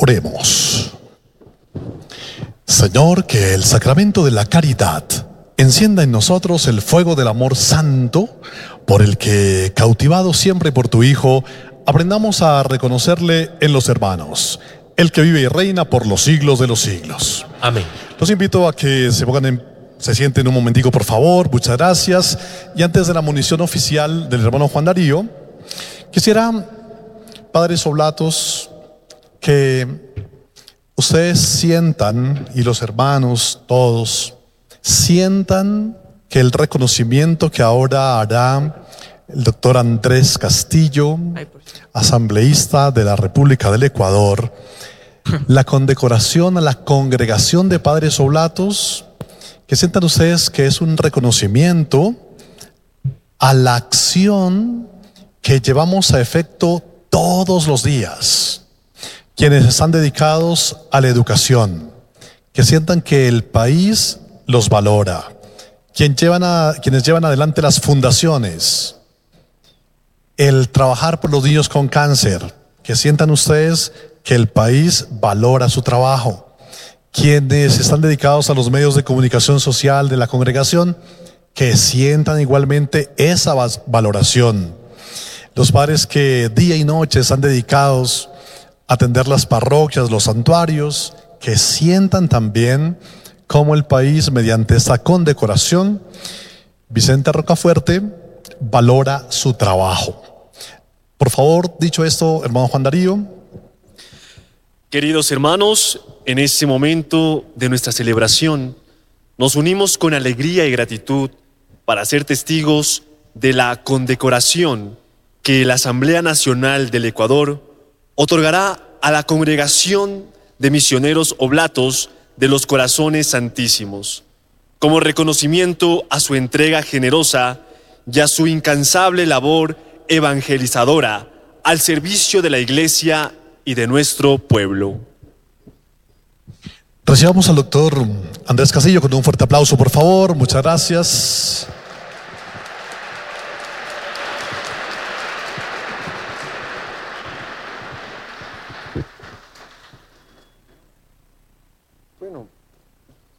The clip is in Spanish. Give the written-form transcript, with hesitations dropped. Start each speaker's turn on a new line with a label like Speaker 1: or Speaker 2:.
Speaker 1: Oremos. Señor, que el sacramento de la caridad encienda en nosotros el fuego del amor santo, por el que, cautivados siempre por tu Hijo, aprendamos a reconocerle en los hermanos, el que vive y reina por los siglos de los siglos.
Speaker 2: Amén.
Speaker 1: Los invito a que se sienten un momentico, por favor. Muchas gracias. Y antes de la munición oficial del hermano Juan Darío, quisiera, padres oblatos, que ustedes sientan, y los hermanos todos, sientan que el reconocimiento que ahora hará el doctor Andrés Castillo, asambleísta de la República del Ecuador, la condecoración a la Congregación de Padres Oblatos, que sientan ustedes que es un reconocimiento a la acción que llevamos a efecto todos los días, quienes están dedicados a la educación, que sientan que el país los valora, quienes llevan adelante las fundaciones, el trabajar por los niños con cáncer, que sientan ustedes que el país valora su trabajo, quienes están dedicados a los medios de comunicación social de la congregación, que sientan igualmente esa valoración, los padres que día y noche están dedicados a atender las parroquias, los santuarios, que sientan también cómo el país, mediante esta condecoración, Vicente Rocafuerte valora su trabajo. Por favor, dicho esto, hermano Juan Darío.
Speaker 2: Queridos hermanos, en este momento de nuestra celebración, nos unimos con alegría y gratitud para ser testigos de la condecoración que la Asamblea Nacional del Ecuador otorgará a la Congregación de Misioneros Oblatos de los Corazones Santísimos, como reconocimiento a su entrega generosa y a su incansable labor evangelizadora al servicio de la Iglesia y de nuestro pueblo.
Speaker 1: Recibamos al doctor Andrés Castillo con un fuerte aplauso, por favor. Muchas gracias.